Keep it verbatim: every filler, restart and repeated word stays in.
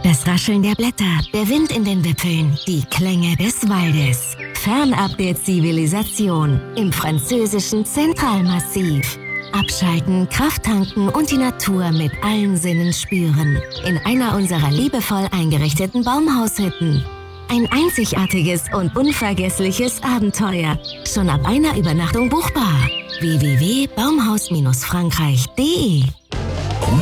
Das Rascheln der Blätter, der Wind in den Wipfeln, die Klänge des Waldes. Fernab der Zivilisation im französischen Zentralmassiv. Abschalten, Kraft tanken und die Natur mit allen Sinnen spüren. In einer unserer liebevoll eingerichteten Baumhaushütten. Ein einzigartiges und unvergessliches Abenteuer. Schon ab einer Übernachtung buchbar. w w w punkt baumhaus Bindestrich frankreich punkt de